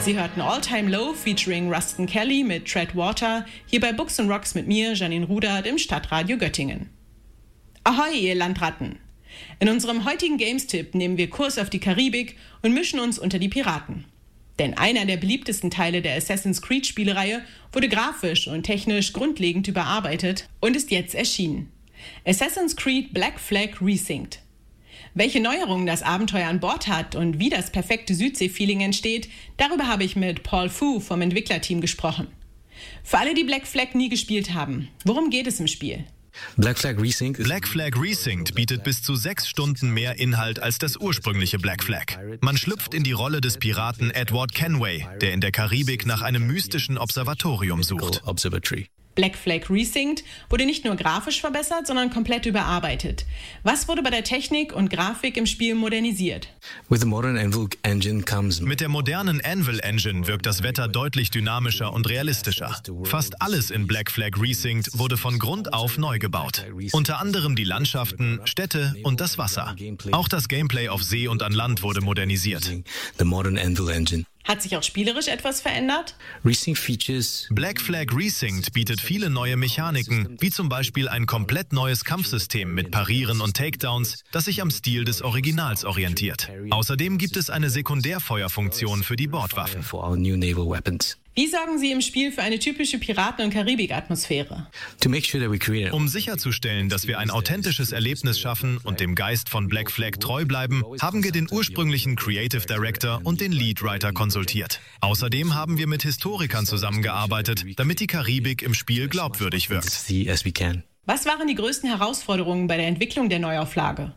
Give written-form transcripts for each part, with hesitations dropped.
Sie hörten All Time Low featuring Ruston Kelly mit Tread Water, hier bei Books & Rocks mit mir, Janine Rudert, im Stadtradio Göttingen. Ahoi, ihr Landratten! In unserem heutigen Games-Tipp nehmen wir Kurs auf die Karibik und mischen uns unter die Piraten. Denn einer der beliebtesten Teile der Assassin's Creed-Spielereihe wurde grafisch und technisch grundlegend überarbeitet und ist jetzt erschienen. Assassin's Creed Black Flag Resynced. Welche Neuerungen das Abenteuer an Bord hat und wie das perfekte Südsee-Feeling entsteht, darüber habe ich mit Paul Fu vom Entwicklerteam gesprochen. Für alle, die Black Flag nie gespielt haben, worum geht es im Spiel? Black Flag Resynced bietet bis zu 6 Stunden mehr Inhalt als das ursprüngliche Black Flag. Man schlüpft in die Rolle des Piraten Edward Kenway, der in der Karibik nach einem mystischen Observatorium sucht. Black Flag Resynced wurde nicht nur grafisch verbessert, sondern komplett überarbeitet. Was wurde bei der Technik und Grafik im Spiel modernisiert? Mit der modernen Anvil Engine wirkt das Wetter deutlich dynamischer und realistischer. Fast alles in Black Flag Resynced wurde von Grund auf neu gebaut. Unter anderem die Landschaften, Städte und das Wasser. Auch das Gameplay auf See und an Land wurde modernisiert. Hat sich auch spielerisch etwas verändert? Black Flag Resynced bietet viele neue Mechaniken, wie zum Beispiel ein komplett neues Kampfsystem mit Parieren und Takedowns, das sich am Stil des Originals orientiert. Außerdem gibt es eine Sekundärfeuerfunktion für die Bordwaffen. Wie sorgen Sie im Spiel für eine typische Piraten- und Karibik-Atmosphäre? Um sicherzustellen, dass wir ein authentisches Erlebnis schaffen und dem Geist von Black Flag treu bleiben, haben wir den ursprünglichen Creative Director und den Lead Writer konsultiert. Außerdem haben wir mit Historikern zusammengearbeitet, damit die Karibik im Spiel glaubwürdig wirkt. Was waren die größten Herausforderungen bei der Entwicklung der Neuauflage?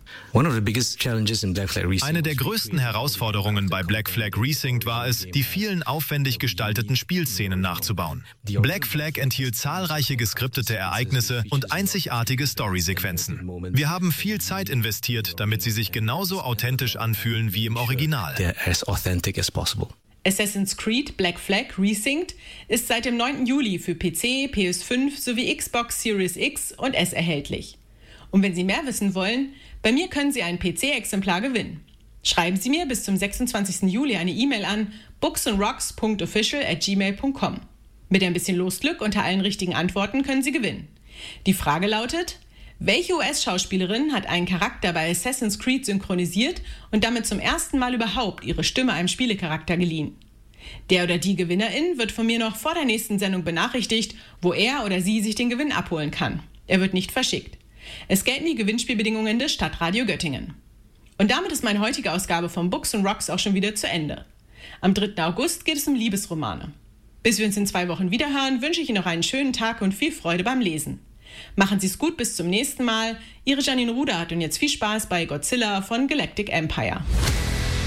Eine der größten Herausforderungen bei Black Flag Resynced war es, die vielen aufwendig gestalteten Spielszenen nachzubauen. Black Flag enthielt zahlreiche geskriptete Ereignisse und einzigartige Storysequenzen. Wir haben viel Zeit investiert, damit sie sich genauso authentisch anfühlen wie im Original. Assassin's Creed Black Flag Resynced ist seit dem 9. Juli für PC, PS5 sowie Xbox Series X und S erhältlich. Und wenn Sie mehr wissen wollen, bei mir können Sie ein PC-Exemplar gewinnen. Schreiben Sie mir bis zum 26. Juli eine E-Mail an booksandrocks.official@gmail.com. Mit ein bisschen Losglück unter allen richtigen Antworten können Sie gewinnen. Die Frage lautet: Welche US-Schauspielerin hat einen Charakter bei Assassin's Creed synchronisiert und damit zum ersten Mal überhaupt ihre Stimme einem Spielecharakter geliehen? Der oder die Gewinnerin wird von mir noch vor der nächsten Sendung benachrichtigt, wo er oder sie sich den Gewinn abholen kann. Er wird nicht verschickt. Es gelten die Gewinnspielbedingungen des Stadtradio Göttingen. Und damit ist meine heutige Ausgabe von Books & Rocks auch schon wieder zu Ende. Am 3. August geht es um Liebesromane. Bis wir uns in 2 Wochen wiederhören, wünsche ich Ihnen noch einen schönen Tag und viel Freude beim Lesen. Machen Sie es gut, bis zum nächsten Mal. Ihre Janine Rudert und jetzt viel Spaß bei Godzilla von Galactic Empire.